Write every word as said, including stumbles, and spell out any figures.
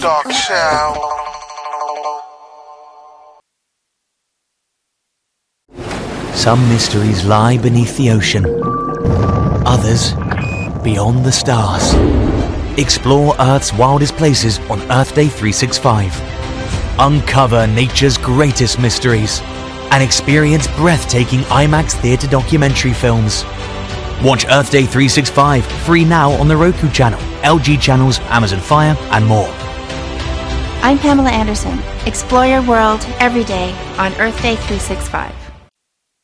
Dark Show. Some mysteries lie beneath the ocean. Others, beyond the stars. Explore Earth's wildest places on Earth Day three sixty-five. Uncover nature's greatest mysteries and experience breathtaking IMAX theatre documentary films. Watch Earth Day three sixty-five free now on the Roku channel, L G channels, Amazon Fire, and more. I'm Pamela Anderson. Explore your world every day on Earth Day three sixty-five.